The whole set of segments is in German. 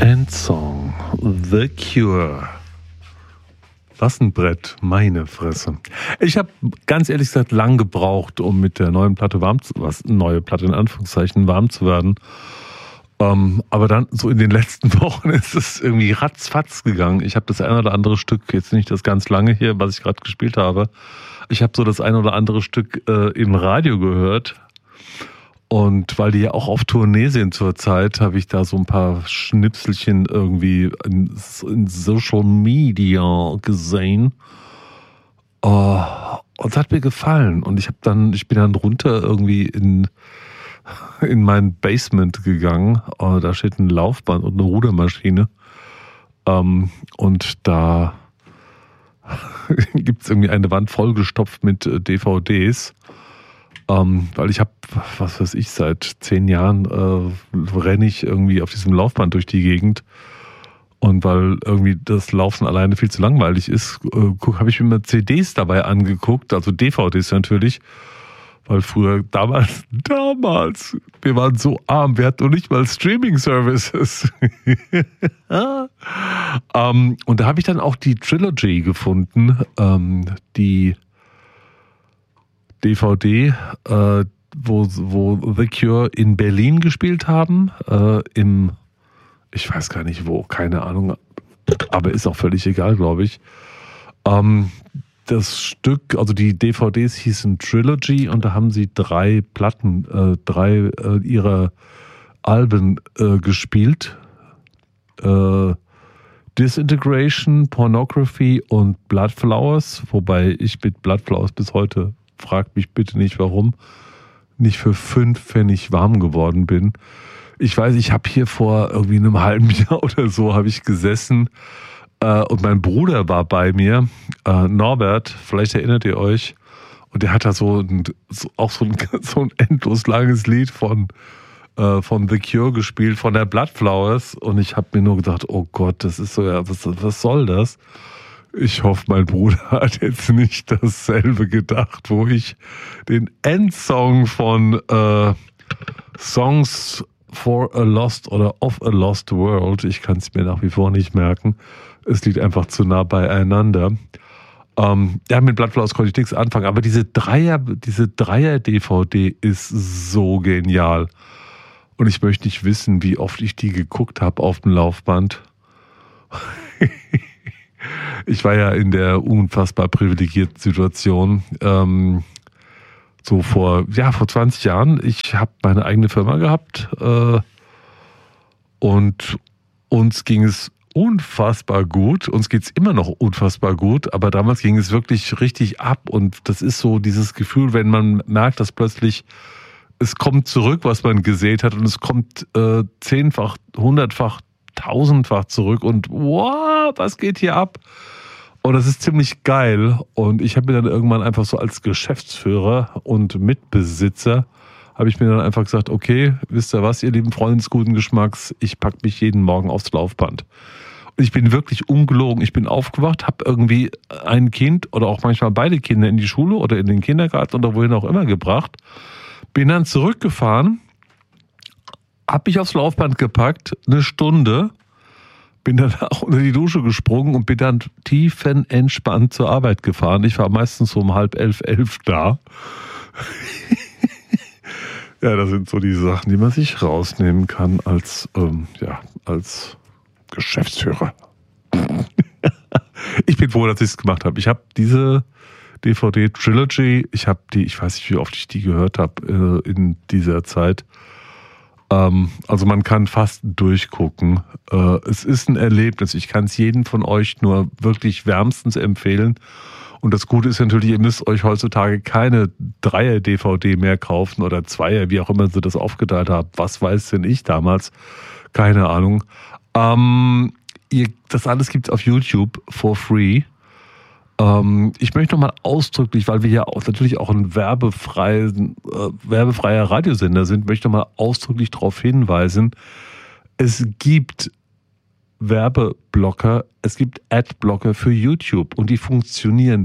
Endsong, The Cure. Was ein Brett, meine Fresse. Ich habe ganz ehrlich gesagt lang gebraucht, um mit der neuen Platte neue Platte in Anführungszeichen warm zu werden. Aber dann so in den letzten Wochen ist es irgendwie ratzfatz gegangen. Ich habe das ein oder andere Stück, jetzt nicht das ganz lange hier, was ich gerade gespielt habe. Ich habe so das ein oder andere Stück im Radio gehört. Und weil die ja auch auf Tournee sind zurzeit, habe ich da so ein paar Schnipselchen irgendwie in Social Media gesehen. Und es hat mir gefallen. Und ich bin dann runter irgendwie in mein Basement gegangen. Da steht ein Laufband und eine Rudermaschine. Und da gibt es irgendwie eine Wand vollgestopft mit DVDs. Weil ich habe, was weiß ich, seit 10 Jahren renne ich irgendwie auf diesem Laufband durch die Gegend. Und weil irgendwie das Laufen alleine viel zu langweilig ist, habe ich mir mal CDs dabei angeguckt, also DVDs natürlich. Weil früher, damals, wir waren so arm, wir hatten noch nicht mal Streaming-Services. Und da habe ich dann auch die Trilogy gefunden, die DVD, wo The Cure in Berlin gespielt haben, ich weiß gar nicht wo, keine Ahnung, aber ist auch völlig egal, glaube ich. Das Stück, also die DVDs hießen Trilogy und da haben sie 3 Platten, 3 ihrer Alben gespielt. Disintegration, Pornography und Blood Flowers, wobei ich mit Blood Flowers bis heute, fragt mich bitte nicht warum, nicht für 5 Pfennig warm geworden bin. Ich weiß, ich habe hier vor irgendwie einem halben Jahr oder so habe ich gesessen und mein Bruder war bei mir, Norbert, vielleicht erinnert ihr euch, und der hat da so ein endlos langes Lied von The Cure gespielt, von der Blood Flowers, und ich habe mir nur gedacht, oh Gott, das ist so, ja, was soll das? Ich hoffe, mein Bruder hat jetzt nicht dasselbe gedacht, wo ich den Endsong von Songs for a Lost oder of a Lost World, ich kann es mir nach wie vor nicht merken, es liegt einfach zu nah beieinander. Ja, mit Blood Flowers konnte ich nichts anfangen, aber diese Dreier-DVD ist so genial. Und ich möchte nicht wissen, wie oft ich die geguckt habe auf dem Laufband. Ich war ja in der unfassbar privilegierten Situation, so vor 20 Jahren. Ich habe meine eigene Firma gehabt und uns ging es unfassbar gut. Uns geht es immer noch unfassbar gut, aber damals ging es wirklich richtig ab. Und das ist so dieses Gefühl, wenn man merkt, dass plötzlich es kommt zurück, was man gesät hat, und es kommt 10-fach, 100-fach, 1000-fach zurück und wow, was geht hier ab? Und das ist ziemlich geil. Und ich habe mir dann irgendwann einfach so als Geschäftsführer und Mitbesitzer, habe ich mir dann einfach gesagt, okay, wisst ihr was, ihr lieben Freunde des guten Geschmacks, ich packe mich jeden Morgen aufs Laufband. Und ich bin wirklich ungelogen. Ich bin aufgewacht, habe irgendwie ein Kind oder auch manchmal beide Kinder in die Schule oder in den Kindergarten oder wohin auch immer gebracht, bin dann zurückgefahren, habe mich aufs Laufband gepackt, 1 Stunde, bin dann auch unter die Dusche gesprungen und bin dann tiefenentspannt zur Arbeit gefahren. Ich war meistens so um 10:30, 11 da. Ja, das sind so die Sachen, die man sich rausnehmen kann als Geschäftsführer. Ich bin froh, dass ich es gemacht habe. Ich habe diese DVD Trilogy, ich weiß nicht, wie oft ich die gehört habe in dieser Zeit. Also man kann fast durchgucken. Es ist ein Erlebnis. Ich kann es jedem von euch nur wirklich wärmstens empfehlen. Und das Gute ist natürlich, ihr müsst euch heutzutage keine 3er-DVD mehr kaufen oder 2er, wie auch immer sie das aufgeteilt haben. Was weiß denn ich damals? Keine Ahnung. Das alles gibt es auf YouTube for free. Ich möchte nochmal ausdrücklich, weil wir ja natürlich auch ein werbefreier Radiosender sind, möchte nochmal ausdrücklich darauf hinweisen, es gibt Werbeblocker, es gibt Adblocker für YouTube und die funktionieren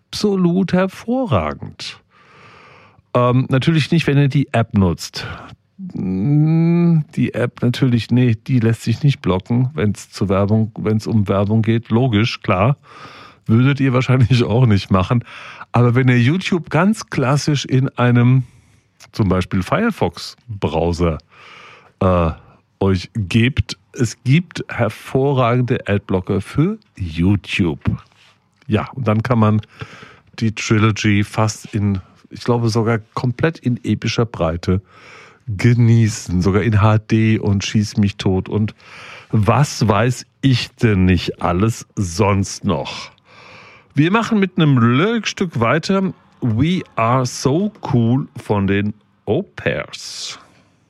absolut hervorragend. Natürlich nicht, wenn ihr die App nutzt. Die App natürlich, nee, die lässt sich nicht blocken, wenn es um Werbung geht. Logisch, klar. Würdet ihr wahrscheinlich auch nicht machen. Aber wenn ihr YouTube ganz klassisch in einem zum Beispiel Firefox-Browser euch gebt, es gibt hervorragende Adblocker für YouTube. Ja, und dann kann man die Trilogy fast ich glaube sogar komplett in epischer Breite genießen, sogar in HD und schieß mich tot und was weiß ich denn nicht alles sonst noch. Wir machen mit einem Lyrikstück weiter. We Are So Cool von den Au Pairs.